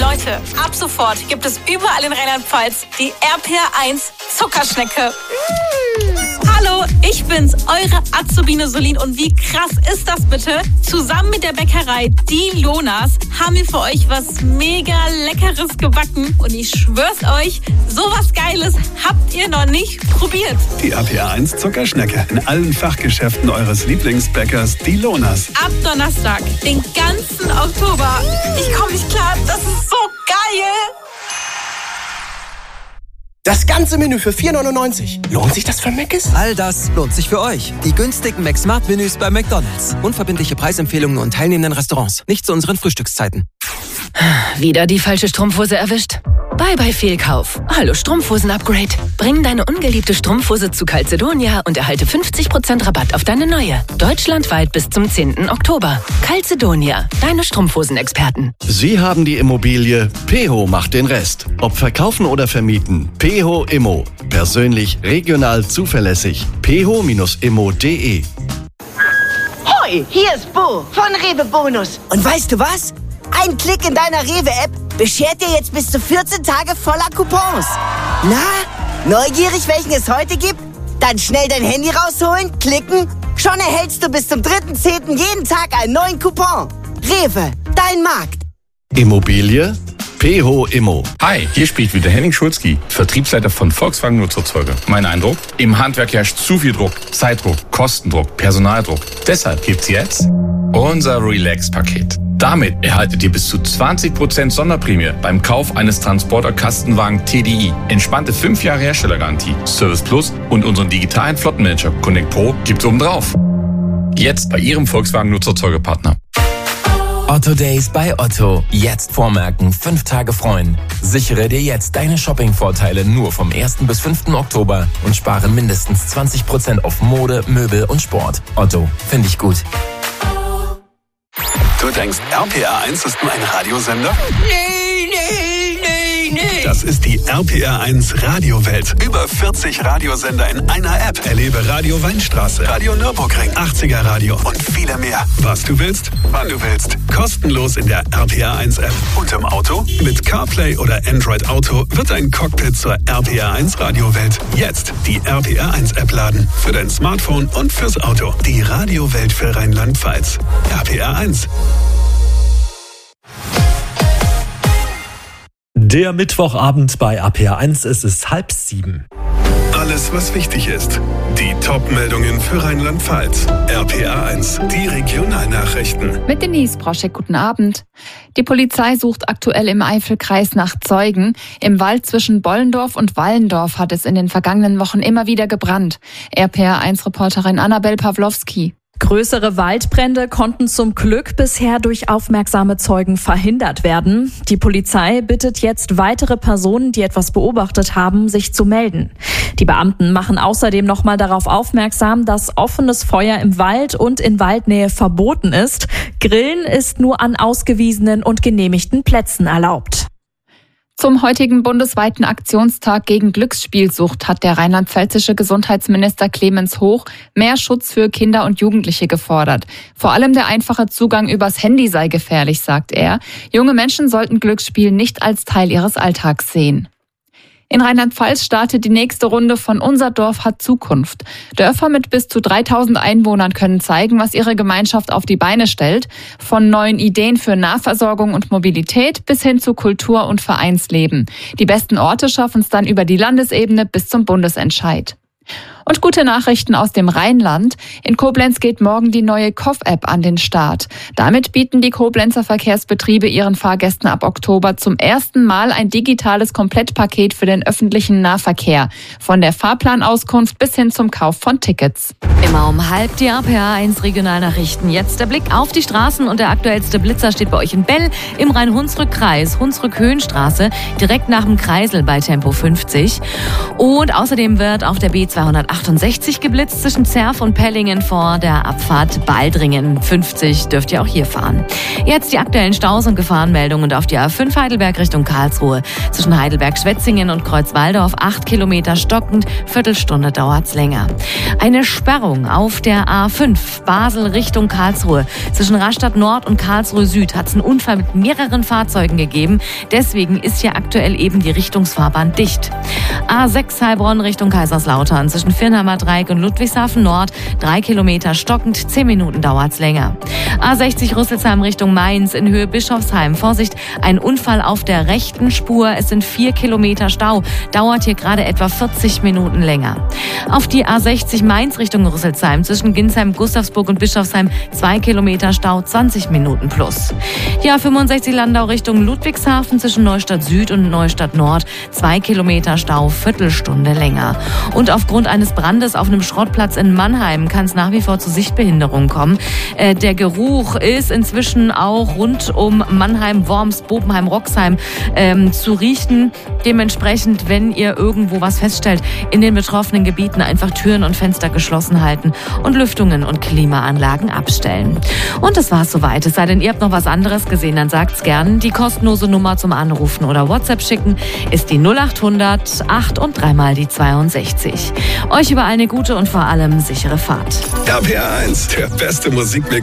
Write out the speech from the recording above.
Leute, ab sofort gibt es überall in Rheinland-Pfalz die RPR1 Zuckerschnecke. Hallo, ich bin's, eure Azubine Solin. Und wie krass ist das bitte? Zusammen mit der Bäckerei Die Lonas haben wir für euch was mega Leckeres gebacken. Und ich schwör's euch, sowas Geiles habt ihr noch nicht probiert. Die RPR1 Zuckerschnecke in allen Fachgeschäften eures Lieblingsbäckers Die Lonas. Ab Donnerstag, den ganzen Oktober. Ich komme nicht klar, das ist so geil. Das ganze Menü für 4,99. Lohnt sich das für Mc's? All das lohnt sich für euch. Die günstigen McSmart-Menüs bei McDonald's. Unverbindliche Preisempfehlungen und teilnehmenden Restaurants. Nicht zu unseren Frühstückszeiten. Wieder die falsche Strumpfhose erwischt? Bye Fehlkauf. Hallo Strumpfhosen-Upgrade. Bring deine ungeliebte Strumpfhose zu Calzedonia und erhalte 50% Rabatt auf deine neue. Deutschlandweit bis zum 10. Oktober. Calzedonia, deine Strumpfhosen-Experten. Sie haben die Immobilie, Peho macht den Rest. Ob verkaufen oder vermieten, Peho Immo. Persönlich, regional, zuverlässig. peho-immo.de. Hoi, hier ist Bo von Rewe Bonus. Und weißt du was? Ein Klick in deiner Rewe-App beschert dir jetzt bis zu 14 Tage voller Coupons. Na, neugierig, welchen es heute gibt? Dann schnell dein Handy rausholen, klicken. Schon erhältst du bis zum 3.10. jeden Tag einen neuen Coupon. Rewe, dein Markt. Immobilie, Peho Immo. Hi, hier spricht wieder Henning Schulzki, Vertriebsleiter von Volkswagen Nutzerzeuger. Mein Eindruck? Im Handwerk herrscht zu viel Druck. Zeitdruck, Kostendruck, Personaldruck. Deshalb gibt's jetzt unser Relax-Paket. Damit erhaltet ihr bis zu 20% Sonderprämie beim Kauf eines Transporter-Kastenwagen TDI. Entspannte 5 Jahre Herstellergarantie, Service Plus und unseren digitalen Flottenmanager Connect Pro gibt's obendrauf. Jetzt bei Ihrem Volkswagen Nutzerzeugerpartner. Otto Days bei Otto. Jetzt vormerken, 5 Tage freuen. Sichere dir jetzt deine Shopping-Vorteile nur vom 1. bis 5. Oktober und spare mindestens 20% auf Mode, Möbel und Sport. Otto, finde ich gut. Du denkst, RPR1 ist nur ein Radiosender? Nee. Das ist die RPR1 Radiowelt. Über 40 Radiosender in einer App. Erlebe Radio Weinstraße, Radio Nürburgring, 80er Radio und viele mehr. Was du willst, wann du willst. Kostenlos in der RPR1 App. Und im Auto? Mit CarPlay oder Android Auto wird dein Cockpit zur RPR1 Radiowelt. Jetzt die RPR1 App laden. Für dein Smartphone und fürs Auto. Die Radiowelt für Rheinland-Pfalz. RPR1. Der Mittwochabend bei RPR1, es ist 6:30. Alles, was wichtig ist. Die Top-Meldungen für Rheinland-Pfalz. RPR1, die Regionalnachrichten. Mit Denise Broschek, guten Abend. Die Polizei sucht aktuell im Eifelkreis nach Zeugen. Im Wald zwischen Bollendorf und Wallendorf hat es in den vergangenen Wochen immer wieder gebrannt. RPR1-Reporterin Annabel Pawlowski. Größere Waldbrände konnten zum Glück bisher durch aufmerksame Zeugen verhindert werden. Die Polizei bittet jetzt weitere Personen, die etwas beobachtet haben, sich zu melden. Die Beamten machen außerdem nochmal darauf aufmerksam, dass offenes Feuer im Wald und in Waldnähe verboten ist. Grillen ist nur an ausgewiesenen und genehmigten Plätzen erlaubt. Zum heutigen bundesweiten Aktionstag gegen Glücksspielsucht hat der rheinland-pfälzische Gesundheitsminister Clemens Hoch mehr Schutz für Kinder und Jugendliche gefordert. Vor allem der einfache Zugang übers Handy sei gefährlich, sagt er. Junge Menschen sollten Glücksspiel nicht als Teil ihres Alltags sehen. In Rheinland-Pfalz startet die nächste Runde von Unser Dorf hat Zukunft. Dörfer mit bis zu 3000 Einwohnern können zeigen, was ihre Gemeinschaft auf die Beine stellt. Von neuen Ideen für Nahversorgung und Mobilität bis hin zu Kultur- und Vereinsleben. Die besten Orte schaffen es dann über die Landesebene bis zum Bundesentscheid. Und gute Nachrichten aus dem Rheinland. In Koblenz geht morgen die neue KOV-App an den Start. Damit bieten die Koblenzer Verkehrsbetriebe ihren Fahrgästen ab Oktober zum ersten Mal ein digitales Komplettpaket für den öffentlichen Nahverkehr. Von der Fahrplanauskunft bis hin zum Kauf von Tickets. Immer um 12:30 die RPR1 Regionalnachrichten. Jetzt der Blick auf die Straßen und der aktuellste Blitzer steht bei euch in Bell im Rhein-Hunsrück-Kreis, Hunsrück-Höhenstraße, direkt nach dem Kreisel bei Tempo 50. Und außerdem wird auf der B208 68 geblitzt zwischen Zerf und Pellingen vor der Abfahrt Baldringen. 50 dürft ihr auch hier fahren. Jetzt die aktuellen Staus und Gefahrenmeldungen auf die A5 Heidelberg Richtung Karlsruhe. Zwischen Heidelberg-Schwetzingen und Kreuzwaldorf 8 Kilometer stockend, Viertelstunde dauert's länger. Eine Sperrung auf der A5 Basel Richtung Karlsruhe. Zwischen Rastatt Nord und Karlsruhe Süd hat es einen Unfall mit mehreren Fahrzeugen gegeben. Deswegen ist hier aktuell eben die Richtungsfahrbahn dicht. A6 Heilbronn Richtung Kaiserslautern. Zwischen Firnheimer Dreieck und Ludwigshafen Nord 3 Kilometer stockend, 10 Minuten dauert's länger. A60 Rüsselsheim Richtung Mainz in Höhe Bischofsheim. Vorsicht, ein Unfall auf der rechten Spur. Es sind 4 Kilometer Stau. Dauert hier gerade etwa 40 Minuten länger. Auf die A60 Mainz Richtung Rüsselsheim. Zwischen Ginsheim, Gustavsburg und Bischofsheim 2 Kilometer Stau, 20 Minuten plus. Ja, 65 Landau Richtung Ludwigshafen zwischen Neustadt Süd und Neustadt Nord 2 Kilometer Stau, Viertelstunde länger. Und aufgrund eines Brandes auf einem Schrottplatz in Mannheim kann es nach wie vor zu Sichtbehinderungen kommen. Der Geruch ist inzwischen auch rund um Mannheim, Worms, Bobenheim, Roxheim zu riechen. Dementsprechend, wenn ihr irgendwo was feststellt, in den betroffenen Gebieten einfach Türen und Fenster geschlossen halten und Lüftungen und Klimaanlagen abstellen. Und das war's soweit. Es sei denn, ihr habt noch was anderes gesehen, dann sagt's gern. Die kostenlose Nummer zum Anrufen oder WhatsApp schicken ist die 0800 8 und 3 mal die 62. Euch überall eine gute und vor allem sichere Fahrt. RPR 1, der beste Musikmix.